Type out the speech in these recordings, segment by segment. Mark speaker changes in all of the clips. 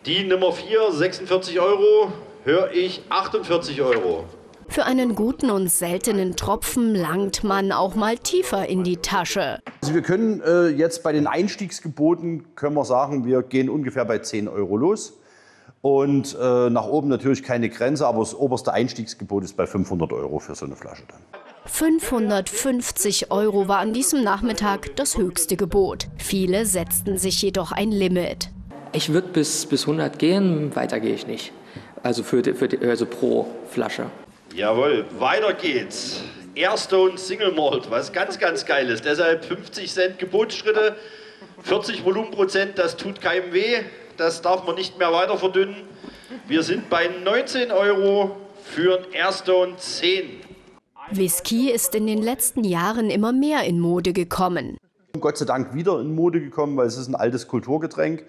Speaker 1: Die Nummer 4, 46 €, höre ich 48 €.
Speaker 2: Für einen guten und seltenen Tropfen langt man auch mal tiefer in die Tasche.
Speaker 3: Also wir können jetzt bei den Einstiegsgeboten, können wir sagen, wir gehen ungefähr bei 10 € los. Und nach oben natürlich keine Grenze, aber das oberste Einstiegsgebot ist bei 500 € für so eine Flasche dann.
Speaker 2: 550 € war an diesem Nachmittag das höchste Gebot. Viele setzten sich jedoch ein Limit.
Speaker 4: Ich würde bis 100 gehen, weiter gehe ich nicht. Also also pro Flasche.
Speaker 1: Jawohl, weiter geht's. Airstone Single Malt, was ganz, ganz geil ist. Deshalb 50 Cent Gebotsschritte, 40 Volumenprozent, das tut keinem weh. Das darf man nicht mehr weiter verdünnen. Wir sind bei 19 € für ein Airstone 10.
Speaker 2: Whisky ist in den letzten Jahren immer mehr in Mode gekommen.
Speaker 3: Gott sei Dank wieder in Mode gekommen, weil es ist ein altes Kulturgetränk.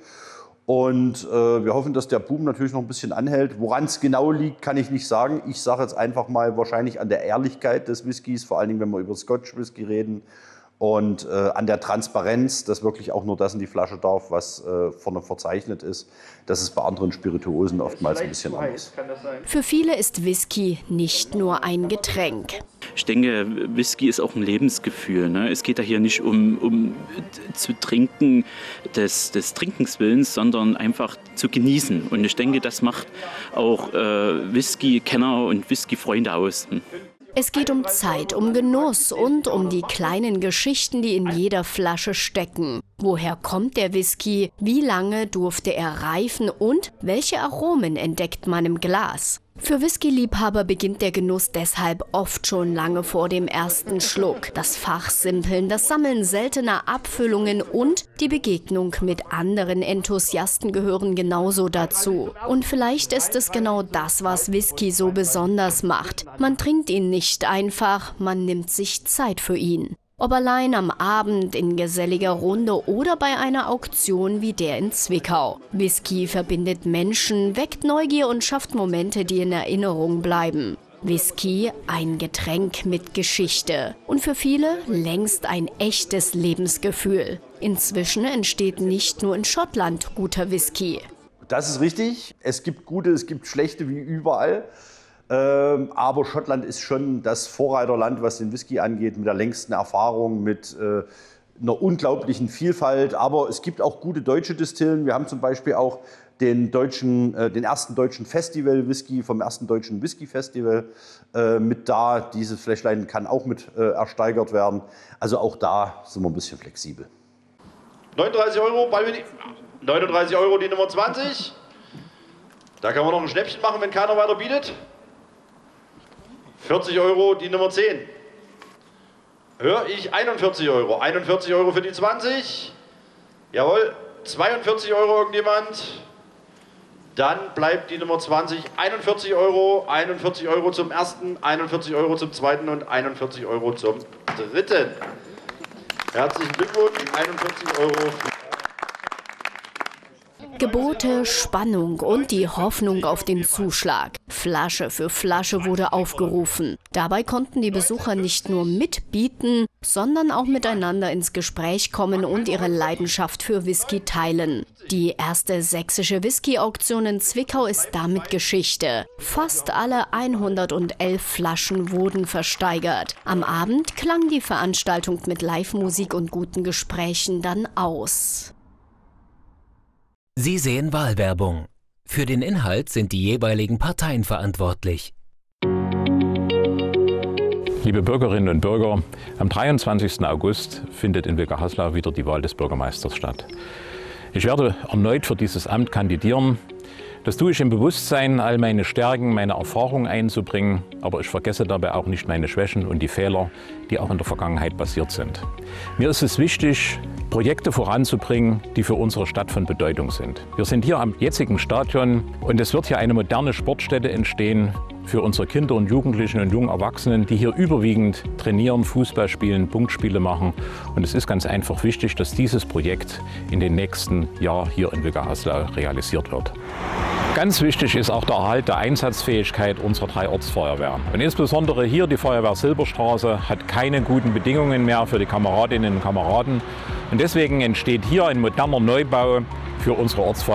Speaker 3: Und wir hoffen, dass der Boom natürlich noch ein bisschen anhält. Woran es genau liegt, kann ich nicht sagen. Ich sage jetzt einfach mal wahrscheinlich an der Ehrlichkeit des Whiskys, vor allen Dingen, wenn wir über Scotch Whisky reden. Und an der Transparenz, dass wirklich auch nur das in die Flasche darf, was vorne verzeichnet ist. Das ist bei anderen Spirituosen oftmals ein bisschen anders.
Speaker 2: Für viele ist Whisky nicht nur ein Getränk.
Speaker 5: Ich denke, Whisky ist auch ein Lebensgefühl. Ne? Es geht ja hier nicht um zu trinken des Trinkens Willens, sondern einfach zu genießen. Und ich denke, das macht auch Whisky-Kenner und Whisky-Freunde aus.
Speaker 2: Es geht um Zeit, um Genuss und um die kleinen Geschichten, die in jeder Flasche stecken. Woher kommt der Whisky? Wie lange durfte er reifen? Und welche Aromen entdeckt man im Glas? Für Whisky-Liebhaber beginnt der Genuss deshalb oft schon lange vor dem ersten Schluck. Das Fachsimpeln, das Sammeln seltener Abfüllungen und die Begegnung mit anderen Enthusiasten gehören genauso dazu. Und vielleicht ist es genau das, was Whisky so besonders macht. Man trinkt ihn nicht einfach, man nimmt sich Zeit für ihn. Ob allein am Abend in geselliger Runde oder bei einer Auktion wie der in Zwickau. Whisky verbindet Menschen, weckt Neugier und schafft Momente, die in Erinnerung bleiben. Whisky, ein Getränk mit Geschichte. Und für viele längst ein echtes Lebensgefühl. Inzwischen entsteht nicht nur in Schottland guter Whisky.
Speaker 3: Das ist richtig. Es gibt gute, es gibt schlechte wie überall. Aber Schottland ist schon das Vorreiterland, was den Whisky angeht, mit der längsten Erfahrung, mit einer unglaublichen Vielfalt. Aber es gibt auch gute deutsche Distillen. Wir haben zum Beispiel auch den ersten deutschen Festival-Whisky vom ersten deutschen Whisky-Festival mit da. Dieses Fläschlein kann auch mit ersteigert werden. Also auch da sind wir ein bisschen flexibel.
Speaker 1: 39 €, 39 € die Nummer 20. Da kann man noch ein Schnäppchen machen, wenn keiner weiter bietet. 40 € die Nummer 10. Höre ich 41 €. 41 € für die 20. Jawohl, 42 € irgendjemand. Dann bleibt die Nummer 20. 41 €. 41 € zum ersten, 41 € zum zweiten und 41 € zum dritten. Herzlichen Glückwunsch, 41 €.
Speaker 2: Gebote, Spannung und die Hoffnung auf den Zuschlag. Flasche für Flasche wurde aufgerufen. Dabei konnten die Besucher nicht nur mitbieten, sondern auch miteinander ins Gespräch kommen und ihre Leidenschaft für Whisky teilen. Die erste sächsische Whisky-Auktion in Zwickau ist damit Geschichte. Fast alle 111 Flaschen wurden versteigert. Am Abend klang die Veranstaltung mit Live-Musik und guten Gesprächen dann aus.
Speaker 6: Sie sehen Wahlwerbung. Für den Inhalt sind die jeweiligen Parteien verantwortlich.
Speaker 7: Liebe Bürgerinnen und Bürger, am 23. August findet in Wilgerhaslau wieder die Wahl des Bürgermeisters statt. Ich werde erneut für dieses Amt kandidieren. Das tue ich im Bewusstsein, all meine Stärken, meine Erfahrungen einzubringen, aber ich vergesse dabei auch nicht meine Schwächen und die Fehler, die auch in der Vergangenheit passiert sind. Mir ist es wichtig, Projekte voranzubringen, die für unsere Stadt von Bedeutung sind. Wir sind hier am jetzigen Stadion und es wird hier eine moderne Sportstätte entstehen für unsere Kinder und Jugendlichen und jungen Erwachsenen, die hier überwiegend trainieren, Fußball spielen, Punktspiele machen. Und es ist ganz einfach wichtig, dass dieses Projekt in den nächsten Jahren hier in Wilgerhaslau realisiert wird. Ganz wichtig ist auch der Erhalt der Einsatzfähigkeit unserer 3 Ortsfeuerwehren. Und insbesondere hier die Feuerwehr Silberstraße hat keine guten Bedingungen mehr für die Kameradinnen und Kameraden. Und deswegen entsteht hier ein moderner Neubau für unsere Ortsfeuerwehr.